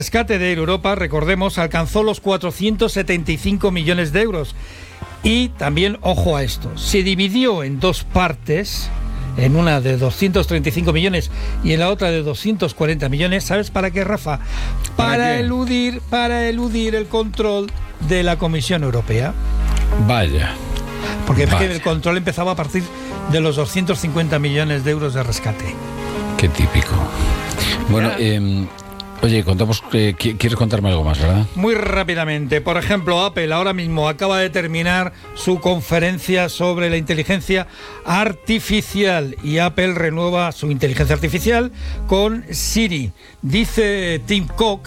rescate de Air Europa, recordemos, alcanzó los 475 millones de euros. Y también, ojo a esto, se dividió en dos partes, en una de 235 millones y en la otra de 240 millones. ¿Sabes para qué, Rafa? Para eludir el control de la Comisión Europea. Vaya. Porque es que el control empezaba a partir de los 250 millones de euros de rescate. Qué típico. Bueno, oye, ¿quieres contarme algo más, verdad? Muy rápidamente. Por ejemplo, Apple ahora mismo acaba de terminar su conferencia sobre la inteligencia artificial y Apple renueva su inteligencia artificial con Siri. Dice Tim Cook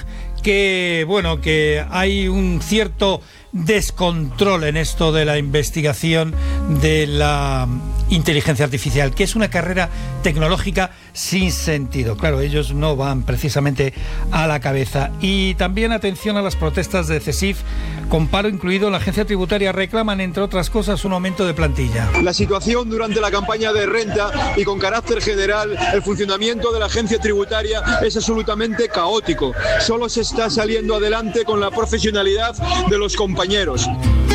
que hay un cierto descontrol en esto de la investigación de la inteligencia artificial, que es una carrera tecnológica sin sentido. Claro, ellos no van precisamente a la cabeza. Y también atención a las protestas de CESIF, con paro incluido. La agencia tributaria reclaman, entre otras cosas, un aumento de plantilla. La situación durante la campaña de renta y con carácter general, el funcionamiento de la agencia tributaria es absolutamente caótico. Solo se está saliendo adelante con la profesionalidad de los compañeros.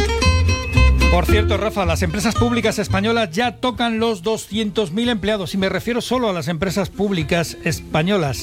Por cierto, Rafa, las empresas públicas españolas ya tocan los 200.000 empleados, y me refiero solo a las empresas públicas españolas.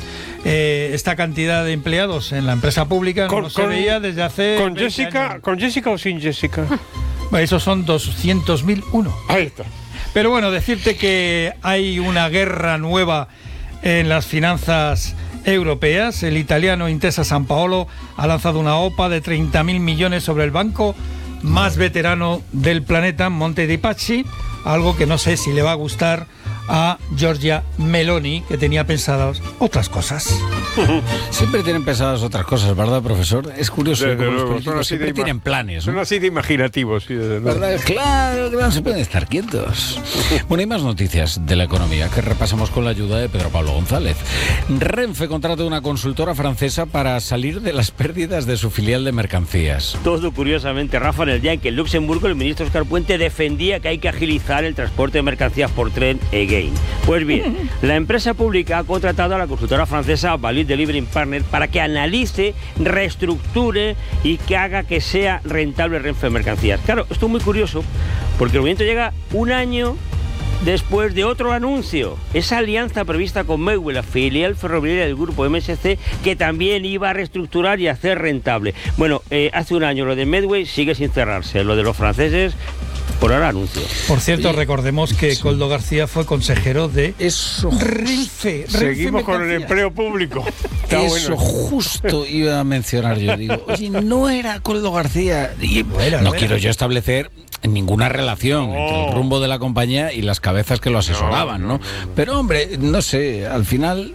Esta cantidad de empleados en la empresa pública no se veía desde hace... ¿Con Jessica años. ¿Con Jessica o sin Jessica? Bueno, esos son 200.001. Ahí está. Pero bueno, decirte que hay una guerra nueva en las finanzas europeas. El italiano Intesa Sanpaolo ha lanzado una OPA de 30.000 millones sobre el banco más veterano del planeta, Monte dei Paschi, algo que no sé si le va a gustar a Giorgia Meloni, que tenía pensadas otras cosas. Siempre tienen pensadas otras cosas, ¿verdad, profesor? Es curioso, desde como luego, los políticos siempre tienen planes, ¿no? Son así de imaginativos, sí, desde luego. ¿Verdad? Claro que no se pueden estar quietos. Bueno, hay más noticias de la economía que repasamos con la ayuda de Pedro Pablo González. Renfe contrata una consultora francesa para salir de las pérdidas de su filial de mercancías. Todo curiosamente, Rafa, en el día en que en Luxemburgo el ministro Óscar Puente defendía que hay que agilizar el transporte de mercancías por tren again. Pues bien, la empresa pública ha contratado a la consultora francesa Value Delivery Partner para que analice, reestructure y que haga que sea rentable Renfe Mercancías. Claro, esto es muy curioso porque el movimiento llega un año después de otro anuncio, esa alianza prevista con Medway, la filial ferroviaria del grupo MSC, que también iba a reestructurar y hacer rentable. Bueno, hace un año lo de Medway sigue sin cerrarse, lo de los franceses por ahora anuncio. Por cierto, recordemos que Koldo García fue consejero de Renfe. Seguimos con el empleo público. Está eso bueno. Justo iba a mencionar yo. Digo, oye, no era Koldo García. Y no quiero yo establecer ninguna relación entre el rumbo de la compañía y las cabezas que lo asesoraban, ¿no? Pero, hombre, no sé, al final...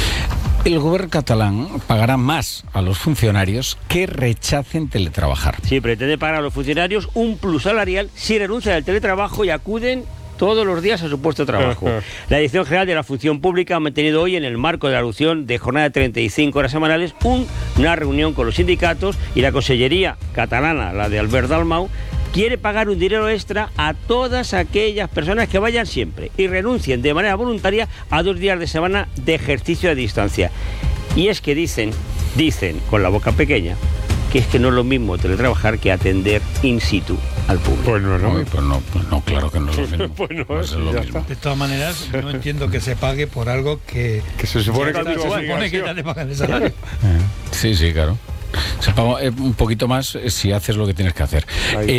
El gobierno catalán pagará más a los funcionarios que rechacen teletrabajar. Sí, pretende pagar a los funcionarios un plus salarial si renuncian al teletrabajo y acuden todos los días a su puesto de trabajo. La Dirección General de la Función Pública ha mantenido hoy, en el marco de la reducción de jornada de 35 horas semanales, una reunión con los sindicatos, y la Consellería catalana, la de Albert Dalmau, quiere pagar un dinero extra a todas aquellas personas que vayan siempre y renuncien de manera voluntaria a 2 días de semana de ejercicio a distancia. Y es que dicen con la boca pequeña, que es que no es lo mismo teletrabajar que atender in situ al público. Pues no, claro que no es lo mismo. Pues no, es lo mismo. De todas maneras, no entiendo que se pague por algo que se supone que ya te pagan de salario. Sí, claro. Se paga un poquito más si haces lo que tienes que hacer.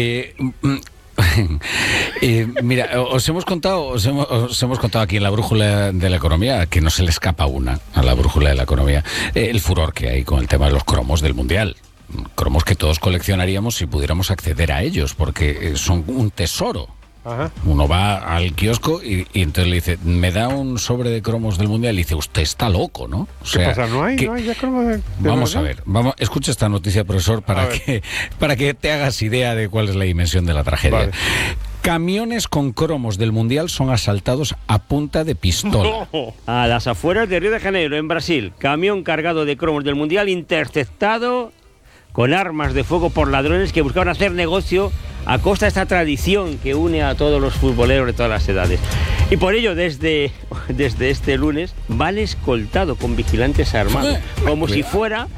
Mira, os hemos contado aquí en la brújula de la economía, que no se le escapa una a la brújula de la economía, el furor que hay con el tema de los cromos del Mundial. Cromos que todos coleccionaríamos si pudiéramos acceder a ellos, porque son un tesoro. Ajá. Uno va al kiosco y entonces le dice, me da un sobre de cromos del Mundial, y dice, usted está loco, ¿no? O sea, ¿qué pasa? ¿No hay ya cromos de vamos a ver, escucha esta noticia, profesor, para que te hagas idea de cuál es la dimensión de la tragedia. Vale. Camiones con cromos del Mundial son asaltados a punta de pistola. No. A las afueras de Río de Janeiro, en Brasil, camión cargado de cromos del Mundial interceptado con armas de fuego por ladrones que buscaban hacer negocio a costa de esta tradición que une a todos los futboleros de todas las edades. Y por ello, desde este lunes, vale escoltado con vigilantes armados, como si fuera